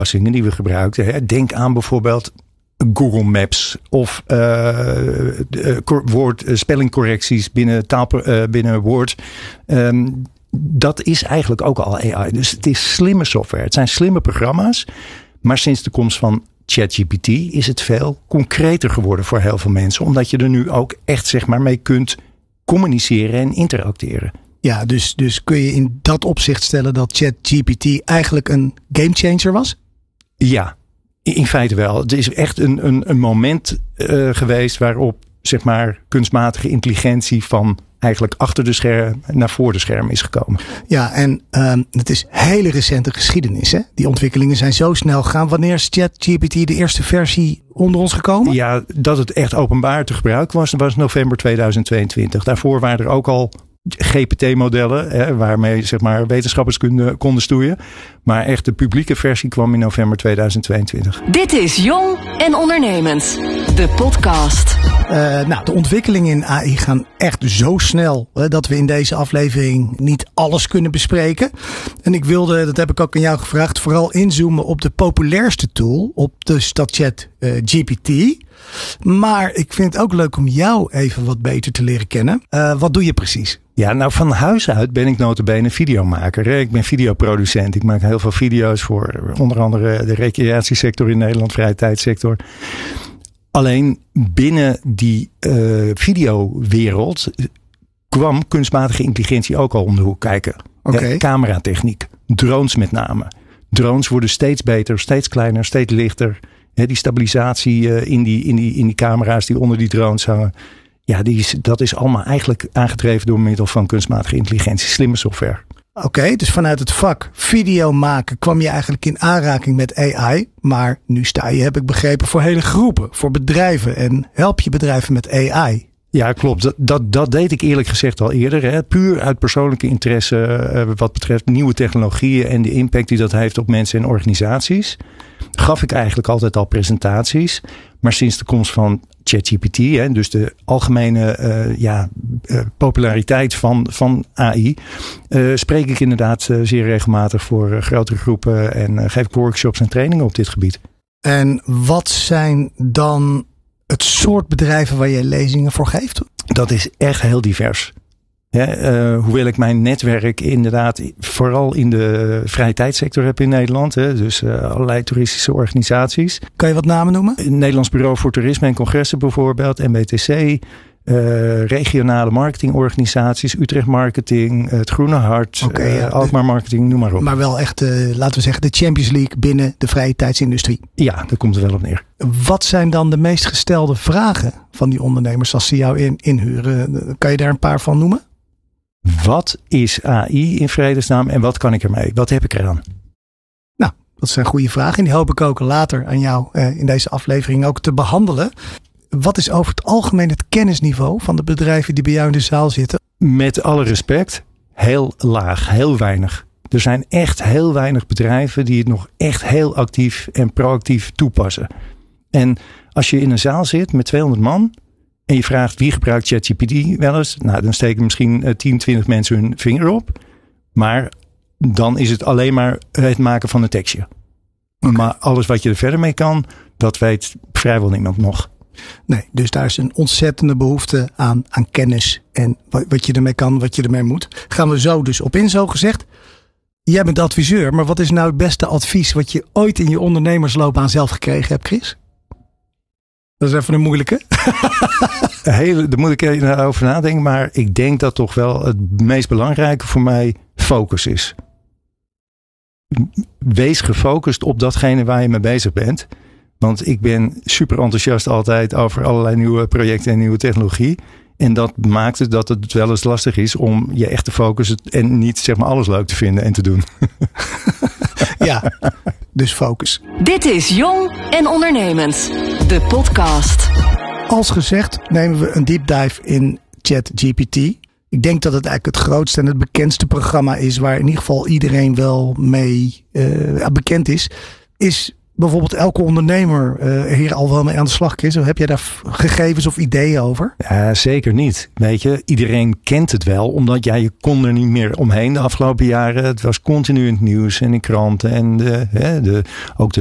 toepassingen die we gebruikten. Denk aan bijvoorbeeld Google Maps of spellingcorrecties binnen Word. Dat is eigenlijk ook al AI. Dus het is slimme software. Het zijn slimme programma's. Maar sinds de komst van ChatGPT is het veel concreter geworden voor heel veel mensen. Omdat je er nu ook echt mee kunt communiceren en interacteren. Ja, dus kun je in dat opzicht stellen dat ChatGPT eigenlijk een gamechanger was? Ja, in feite wel. Het is echt een moment geweest waarop kunstmatige intelligentie van eigenlijk achter de scherm naar voor de scherm is gekomen. Ja, en het is hele recente geschiedenis. Hè? Die ontwikkelingen zijn zo snel gegaan. Wanneer is ChatGPT de eerste versie onder ons gekomen? Ja, dat het echt openbaar te gebruiken was november 2022. Daarvoor waren er ook al GPT-modellen, waarmee wetenschappers konden stoeien. Maar echt de publieke versie kwam in november 2022. Dit is Jong en Ondernemend, de podcast. De ontwikkelingen in AI gaan echt zo snel dat we in deze aflevering niet alles kunnen bespreken. En ik wilde, dat heb ik ook aan jou gevraagd, vooral inzoomen op de populairste tool, op dus dat ChatGPT. Maar ik vind het ook leuk om jou even wat beter te leren kennen. Wat doe je precies? Ja, nou van huis uit ben ik nota bene videomaker. Ik ben videoproducent. Ik maak heel veel video's voor onder andere de recreatiesector in Nederland, vrije tijdsector. Alleen binnen die videowereld kwam kunstmatige intelligentie ook al om de hoek kijken. Okay. Cameratechniek, drones met name. Drones worden steeds beter, steeds kleiner, steeds lichter. Die stabilisatie in die camera's die onder die drones hangen. Ja, dat is allemaal eigenlijk aangedreven door middel van kunstmatige intelligentie, slimme software. Oké, dus vanuit het vak video maken kwam je eigenlijk in aanraking met AI. Maar nu sta je, heb ik begrepen, voor hele groepen, voor bedrijven. En help je bedrijven met AI. Ja, klopt. Dat deed ik eerlijk gezegd al eerder. Puur uit persoonlijke interesse wat betreft nieuwe technologieën en de impact die dat heeft op mensen en organisaties. Gaf ik eigenlijk altijd al presentaties. Maar sinds de komst van ChatGPT, dus de algemene populariteit van AI, spreek ik inderdaad zeer regelmatig voor grotere groepen en geef ik workshops en trainingen op dit gebied. En wat zijn dan het soort bedrijven waar je lezingen voor geeft? Dat is echt heel divers. Hoewel ik mijn netwerk inderdaad vooral in de vrije tijdsector heb in Nederland. Dus allerlei toeristische organisaties. Kan je wat namen noemen? Het Nederlands Bureau voor Toerisme en Congressen bijvoorbeeld. NBTC. Regionale marketingorganisaties. Utrecht Marketing. Het Groene Hart. Alkmaar Marketing, noem maar op. Maar wel echt, laten we zeggen, de Champions League binnen de vrije tijdsindustrie. Ja, daar komt het wel op neer. Wat zijn dan de meest gestelde vragen van die ondernemers als ze jou inhuren? Kan je daar een paar van noemen? Wat is AI in vredesnaam en wat kan ik ermee? Wat heb ik eraan? Nou, dat zijn goede vragen. En die hoop ik ook later aan jou in deze aflevering ook te behandelen. Wat is over het algemeen het kennisniveau van de bedrijven die bij jou in de zaal zitten? Met alle respect, heel laag, heel weinig. Er zijn echt heel weinig bedrijven die het nog echt heel actief en proactief toepassen. En als je in een zaal zit met 200 man en je vraagt wie gebruikt ChatGPT wel eens, nou dan steken misschien 10, 20 mensen hun vinger op. Maar dan is het alleen maar het maken van een tekstje. Okay. Maar alles wat je er verder mee kan, dat weet vrijwel niemand nog. Nee, dus daar is een ontzettende behoefte aan kennis en wat je ermee kan, wat je ermee moet. Gaan we zo dus op in, zo gezegd. Jij bent adviseur, maar wat is nou het beste advies wat je ooit in je ondernemersloopbaan zelf gekregen hebt, Chris? Dat is even een moeilijke. Daar moet ik even over nadenken, maar ik denk dat toch wel het meest belangrijke voor mij focus is. Wees gefocust op datgene waar je mee bezig bent. Want ik ben super enthousiast altijd over allerlei nieuwe projecten en nieuwe technologie. En dat maakt het dat het wel eens lastig is om je echt te focussen en niet zeg maar alles leuk te vinden en te doen. Ja, dus focus. Dit is Jong en Ondernemend, de podcast. Als gezegd nemen we een deep dive in ChatGPT. Ik denk dat het eigenlijk het grootste en het bekendste programma is waar in ieder geval iedereen wel mee bekend is. Is bijvoorbeeld elke ondernemer hier al wel mee aan de slag is? Of heb jij daar gegevens of ideeën over? Ja, zeker niet. Weet je, iedereen kent het wel, omdat je kon er niet meer omheen de afgelopen jaren. Het was continu in het nieuws en in kranten en ook